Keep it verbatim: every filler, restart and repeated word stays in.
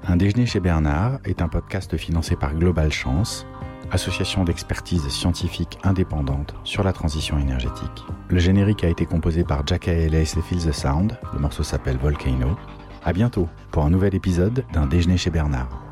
Un déjeuner chez Bernard est un podcast financé par Global Chance, association d'expertise scientifique indépendante sur la transition énergétique. Le générique a été composé par Jacka Ellis et Feel the Sound. Le morceau s'appelle Volcano. À bientôt pour un nouvel épisode d'un déjeuner chez Bernard.